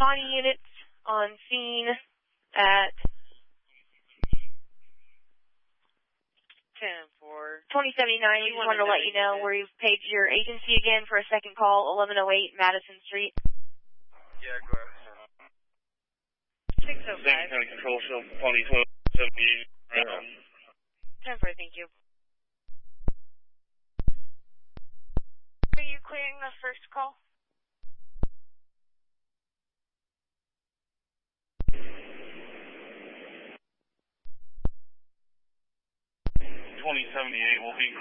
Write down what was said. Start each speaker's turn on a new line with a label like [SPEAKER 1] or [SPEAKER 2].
[SPEAKER 1] Connie units on scene at
[SPEAKER 2] 10-4.
[SPEAKER 1] 2079. We just wanted to let you know where you've paid your agency again for a second call, 1108 Madison Street.
[SPEAKER 2] Yeah, go ahead. 605.
[SPEAKER 3] County Control, Cell 2078.
[SPEAKER 2] 10-4, thank you. Are you clearing the first call?
[SPEAKER 3] 2078 will be